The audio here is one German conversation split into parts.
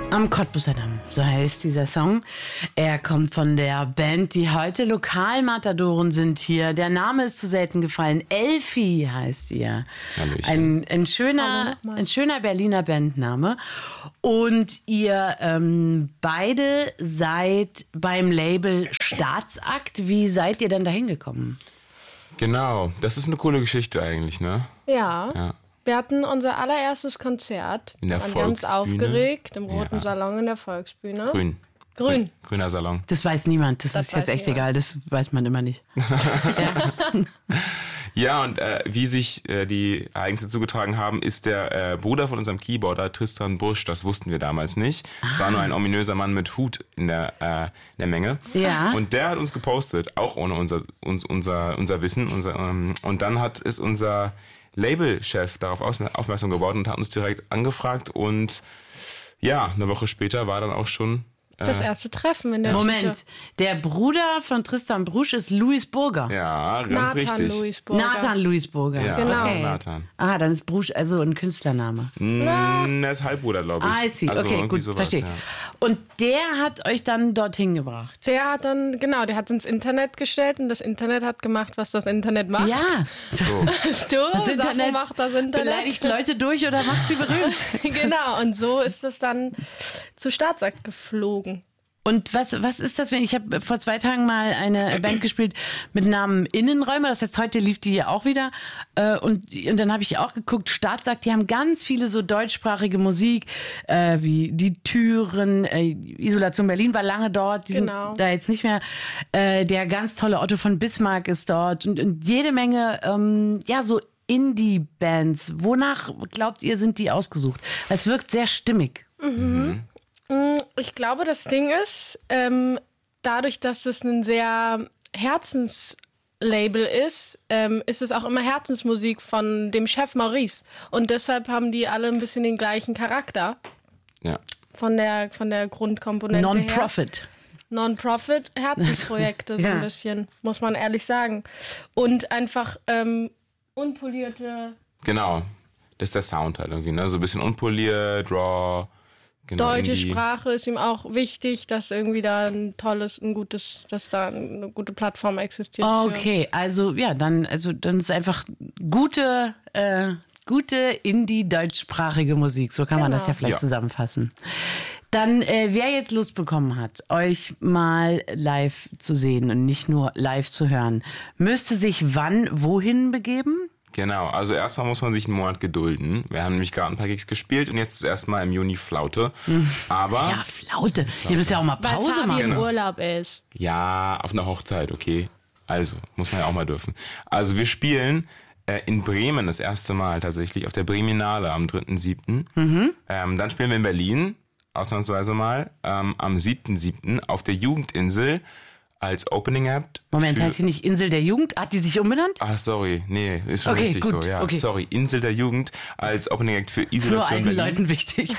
Am Cottbuser Damm, so heißt dieser Song. Er kommt von der Band, die heute Lokalmatadoren sind hier. Der Name ist zu selten gefallen. Elfi heißt ihr. Ein schöner Berliner Bandname. Und ihr beide seid beim Label Staatsakt. Wie seid ihr denn da hingekommen? Genau, das ist eine coole Geschichte eigentlich, ne? Ja. Wir hatten unser allererstes Konzert. In der Volksbühne. Ganz aufgeregt, im Roten Salon in der Volksbühne. Grün. Grüner Salon. Das weiß niemand, das ist jetzt echt egal, das weiß man immer nicht. Ja, und wie sich die Ereignisse zugetragen haben, ist der Bruder von unserem Keyboarder, Tristan Busch, das wussten wir damals nicht. Es war nur ein ominöser Mann mit Hut in der Menge. Ja. Und der hat uns gepostet, auch ohne unser Wissen. Und dann ist unser Labelchef darauf aufmerksam geworden und hat uns direkt angefragt. Und ja, eine Woche später war dann auch schon das erste Treffen in der Moment, Tüte. der Bruder von Tristan Brusch ist Louis Burger. Ja, ganz richtig. Nathan Louis Burger. Ja, genau. Okay. Nathan. Ah, dann ist Brusch also ein Künstlername. Er ist Halbbruder, glaube ich. Ah, I see. Also Okay, gut, sowas, verstehe. ja. Und der hat euch dann dorthin gebracht? Der hat ins Internet gestellt und das Internet hat gemacht, was das Internet macht. Ja. Das Internet macht das Internet. beleidigt Leute durch oder macht sie berühmt. Genau, und so ist es dann zu Staatsakt geflogen. Und was ist das, wenn ich habe vor 2 Tagen mal eine Band gespielt mit Namen Innenräumer, das heißt, heute lief die ja auch wieder und dann habe ich auch geguckt, Staatsakt, die haben ganz viele so deutschsprachige Musik, wie Die Türen, Isolation Berlin war lange dort, die sind da jetzt nicht mehr, der ganz tolle Otto von Bismarck ist dort und jede Menge, so Indie-Bands. Wonach glaubt ihr, sind die ausgesucht? Es wirkt sehr stimmig. Mhm. Ich glaube, das Ding ist, dadurch, dass es ein sehr Herzenslabel ist, ist es auch immer Herzensmusik von dem Chef Maurice. Und deshalb haben die alle ein bisschen den gleichen Charakter. Ja. Von der Grundkomponente Non-Profit. her. Non-Profit, Herzensprojekte so ein bisschen, muss man ehrlich sagen. Und einfach unpolierte... Genau, das ist der Sound halt irgendwie, ne? So ein bisschen unpoliert, raw... Genau, Deutsche Sprache ist ihm auch wichtig, dass irgendwie da dass da eine gute Plattform existiert. Okay, also dann ist einfach gute Indie-deutschsprachige Musik. So kann man das ja vielleicht zusammenfassen. Dann, wer jetzt Lust bekommen hat, euch mal live zu sehen und nicht nur live zu hören, müsste sich wohin begeben? Genau, also erstmal muss man sich einen Monat gedulden. Wir haben nämlich gerade ein paar Gigs gespielt und jetzt ist erstmal im Juni Flaute. Aber ja, Flaute. Ihr müsst ja auch mal Pause machen. Weil Fabi im Urlaub ist. Ja, auf einer Hochzeit, okay. Also, muss man ja auch mal dürfen. Also wir spielen in Bremen das erste Mal tatsächlich auf der Breminale am 3.7. Dann spielen wir in Berlin, ausnahmsweise mal, am 7.7. auf der Jugendinsel als Opening Act. Moment, heißt sie nicht Insel der Jugend? Hat die sich umbenannt? Ach, sorry. Nee, ist schon richtig gut, so, ja. Okay. Sorry, Insel der Jugend als Opening Act für Isolation Berlin. Nur alten Berlin. Leuten wichtig.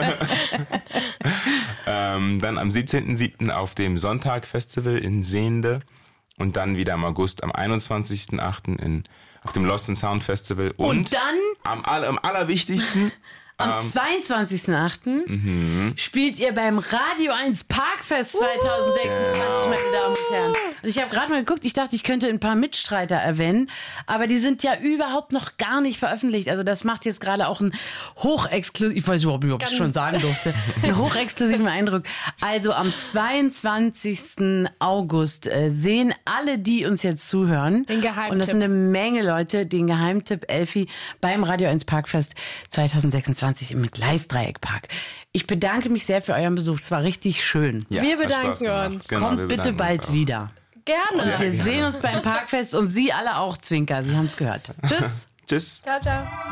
Dann am 17.7. auf dem Sonntag-Festival in Sehnde und dann wieder im August am 21.8. auf dem Lost in Sound Festival und dann am allerwichtigsten am 22.8. spielt ihr beim Radio 1 Parkfest 2026, meine Damen und Herren. Und ich habe gerade mal geguckt, ich dachte, ich könnte ein paar Mitstreiter erwähnen, aber die sind ja überhaupt noch gar nicht veröffentlicht. Also das macht jetzt gerade auch einen hochexklusiven, ich weiß überhaupt nicht, ob ich es schon sagen durfte, einen hochexklusiven Eindruck. Also am 22. August sehen alle, die uns jetzt zuhören, den Geheimtipp. Und das sind eine Menge Leute, den Geheimtipp Elfi beim Radio 1 Parkfest 2026 im Gleisdreieckpark. Ich bedanke mich sehr für euren Besuch. Es war richtig schön. Ja, wir bedanken uns. Genau, Kommt bitte bald wieder. Gerne. Und wir sehen uns beim Parkfest und Sie alle auch, Zwinker. Sie haben es gehört. Tschüss. Tschüss. Ciao, ciao.